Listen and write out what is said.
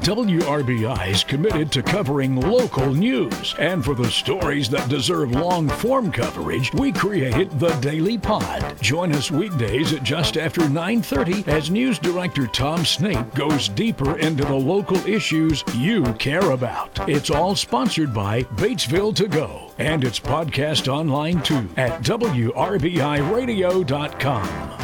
WRBI is committed to covering local news, and for the stories that deserve long-form coverage, we created the Daily Pod. Join us weekdays at just after 9:30 as News Director Tom Snape goes deeper into the local issues you care about. It's all sponsored by Batesville To Go, and it's podcast online too at WRBIRadio.com.